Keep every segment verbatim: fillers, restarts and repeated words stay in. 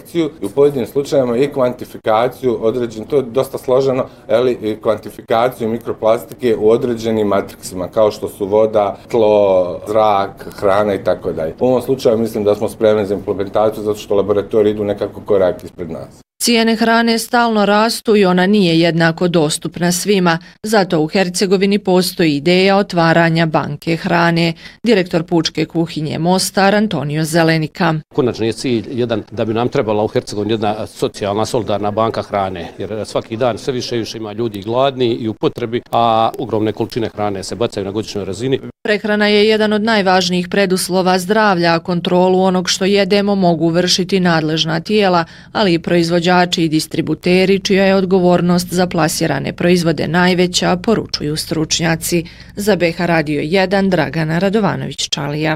selekciju i u pojedinim slučajevima i kvantifikaciju određen, to je dosta složeno, ali i kvantifikaciju mikroplastike u određenim matriksima, kao što su voda, tlo, zrak, hrana i tako dalje. U ovom slučaju mislim da smo spremni za implementaciju zato što laboratoriji idu nekako korak ispred nas. Cijene hrane stalno rastu i ona nije jednako dostupna svima, zato u Hercegovini postoji ideja otvaranja banke hrane. Direktor Pučke kuhinje Mostar Antonio Zelenika. Konačni je cilj jedan da bi nam trebala u Hercegovini jedna socijalna, solidarna banka hrane, jer svaki dan sve više i više ima ljudi gladni i u potrebi, a ogromne količine hrane se bacaju na godišnjoj razini. Prehrana je jedan od najvažnijih preduslova zdravlja, a kontrolu onog što jedemo mogu vršiti nadležna tijela, ali i proizvođači i distributeri, čija je odgovornost za plasirane proizvode najveća, poručuju stručnjaci. Za B H Radio jedan Dragana Radovanović-Čalija.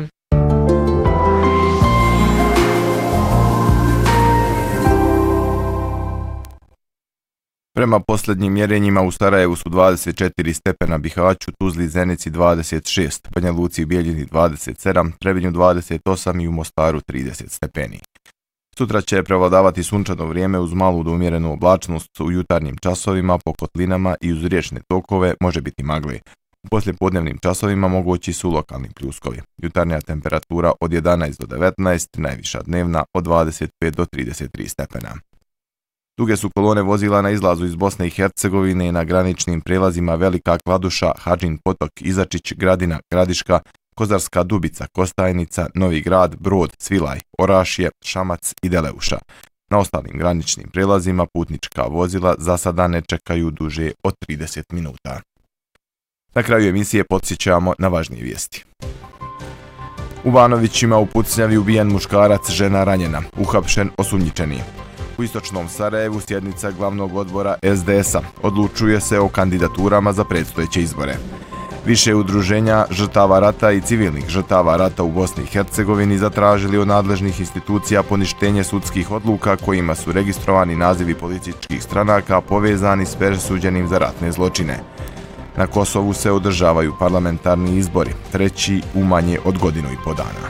Prema posljednjim mjerenjima u Sarajevu su dvadeset četiri stepena, Bihaću, Tuzli, Zenici dvadeset šest, Banja Luci i Bijeljini dvadeset sedam, Trebinju dvadeset osam i u Mostaru trideset stepeni. Sutra će prevladavati sunčano vrijeme uz malu do umjerenu oblačnost u jutarnjim časovima, po kotlinama i uz riječne tokove može biti magle. U poslijepodnevnim časovima mogući su lokalni pljuskovi. Jutarnja temperatura od jedanaest do devetnaest, najviša dnevna od dvadeset pet do trideset tri stepena. Duge su kolone vozila na izlazu iz Bosne i Hercegovine na graničnim prelazima Velika Kladuša, Hadžin Potok, Izačić, Gradina, Gradiška, Kozarska Dubica, Kostajnica, Novi Grad, Brod, Svilaj, Orašje, Šamac i Deleuša. Na ostalim graničnim prelazima putnička vozila za sada ne čekaju duže od trideset minuta. Na kraju emisije podsjećamo na važnije vijesti. U Banovićima u Pucnjavi ubijen muškarac, žena ranjena, uhapšen osumnjičeni. U istočnom Sarajevu sjednica glavnog odbora S D S-a odlučuje se o kandidaturama za predstojeće izbore. Više udruženja žrtava rata i civilnih žrtava rata u Bosni i Hercegovini zatražili od nadležnih institucija poništenje sudskih odluka kojima su registrovani nazivi političkih stranaka povezani s presuđenim za ratne zločine. Na Kosovu se održavaju parlamentarni izbori, treći u manje od godinu i po dana.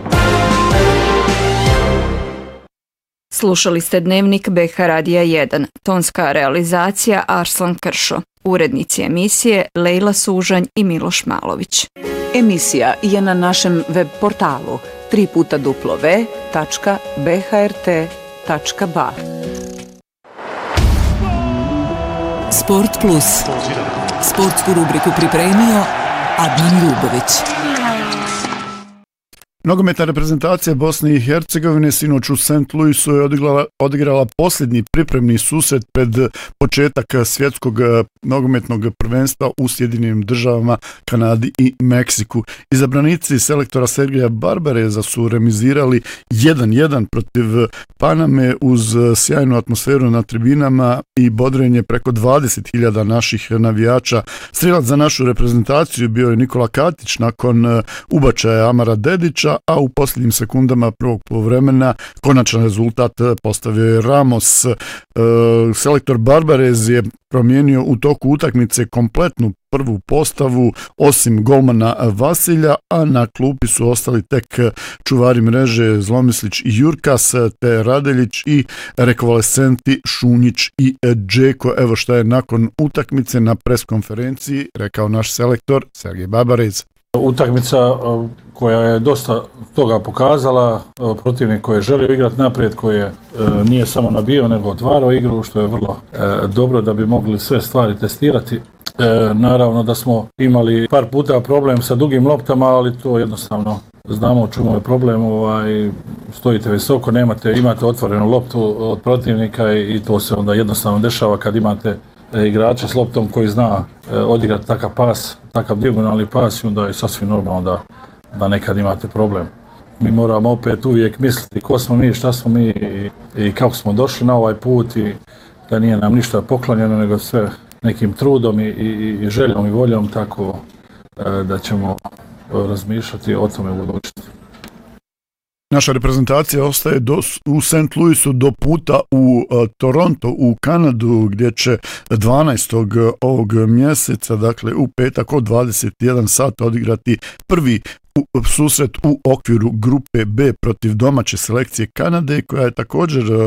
Slušali ste dnevnik B H Radija jedan, tonska realizacija Arslan Kršo, urednici emisije Lejla Sužanj i Miloš Malović. Emisija je na našem web portalu tri puta w tačka b h r t tačka b a. Sport Plus. Sportsku rubriku pripremio Adnan Ljubović. Nogometna reprezentacija Bosne i Hercegovine sinoć u Saint Louisu je odigrala, odigrala posljednji pripremni susret pred početak svjetskog nogometnog prvenstva u Sjedinjenim državama, Kanadi i Meksiku. Izabranici selektora Sergeja Barbareza su remizirali jedan jedan protiv Paname uz sjajnu atmosferu na tribinama i bodrenje preko dvadeset hiljada naših navijača. Strelac za našu reprezentaciju bio je Nikola Katić nakon ubačaja Amara Dedića, a u posljednjim sekundama prvog poluvremena konačan rezultat postavio je Ramos. E, selektor Barbarez je promijenio u toku utakmice kompletnu prvu postavu osim golmana Vasilja, a na klupi su ostali tek čuvari mreže Zlomislić i Jurkas, te Radeljić i rekonvalescenti Šunjić i Džeko. Evo što je nakon utakmice na preskonferenciji rekao naš selektor Sergej Barbarez. Utakmica koja je dosta toga pokazala, protivnik koji je želio igrati naprijed, koji je nije samo nabio nego otvarao igru, što je vrlo dobro da bi mogli sve stvari testirati. Naravno da smo imali par puta problem sa dugim loptama, ali to jednostavno znamo o čemu je problem, ovaj, stojite visoko, nemate, imate otvorenu loptu od protivnika i to se onda jednostavno dešava kad imate igrača s loptom koji zna odigrati takav pas, takav dijagonalni pas i onda je sasvim normalno da, da nekad imate problem. Mi moramo opet uvijek misliti ko smo mi, šta smo mi i, i kako smo došli na ovaj put i da nije nam ništa poklonjeno nego sve nekim trudom i, i, i željom i voljom, tako da ćemo razmišljati o tome u budućnosti. Naša reprezentacija ostaje do, u Saint Louisu do puta u uh, Toronto, u Kanadu, gdje će dvanaestog ovog mjeseca, dakle u petak od dvadeset jedan sat odigrati prvi u, susret u okviru grupe B protiv domaće selekcije Kanade, koja je također